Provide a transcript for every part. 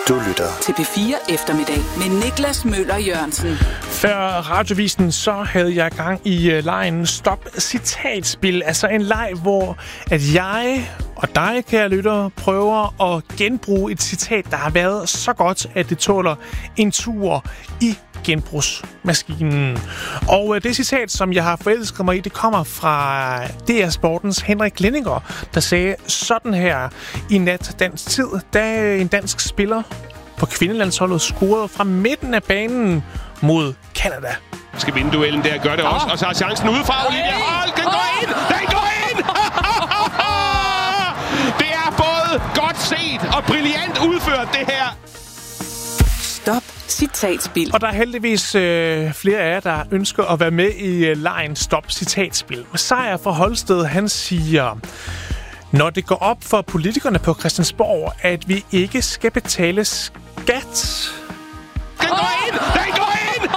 Du lytter til P4 Eftermiddag med Niklas Møller Jørgensen. Før radiovisen så havde jeg gang i lejen Stop Citatspil. Altså en leg, hvor at jeg og dig, kære lytter, prøver at genbruge et citat, der har været så godt, at det tåler en tur i genbrugsmaskinen. Og det citat, som jeg har forelsket mig i, det kommer fra DR Sportens Henrik Lindinger, der sagde sådan her i nat dansk tid, da en dansk spiller på kvindelandsholdet scorede fra midten af banen mod Canada. Skal vinde duellen der, gør det også. Og så har chancen udefra. Olivia Holt, den går ind! Den går ind! Det er både godt set og brilliant udført, det her. Stop Citatspil. Og der er heldigvis flere af jer, der ønsker at være med i lejen Stop Citatspil. Sejer fra Holsted, han siger: når det går op for politikerne på Christiansborg, at vi ikke skal betale skat. Den går ind! Den går ind!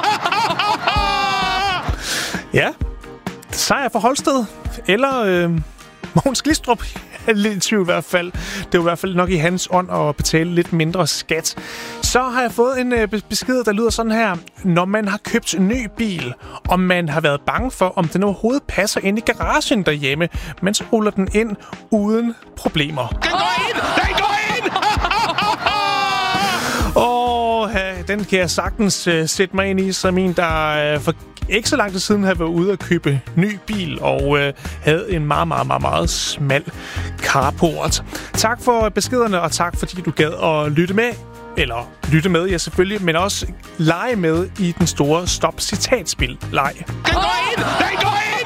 Ja, Sejer fra Holsted. Eller Mogens Glistrup. Jeg er lidt i tvivl i hvert fald. Det er jo i hvert fald nok i hans ånd at betale lidt mindre skat. Så har jeg fået en besked, der lyder sådan her. Når man har købt en ny bil, og man har været bange for, om den overhovedet passer ind i garagen derhjemme, men så ruller den ind uden problemer. Den går ind! Den går ind! Den kan jeg sagtens sætte mig ind i, som en, der for ikke så lang tid siden havde været ude at købe ny bil og havde en meget, meget, meget, meget smal carport. Tak for beskederne, og tak fordi du gad at lytte med. Eller lytte med, ja selvfølgelig, men også lege med i den store Stop Citatspil-leg. Den går ind! Den går ind!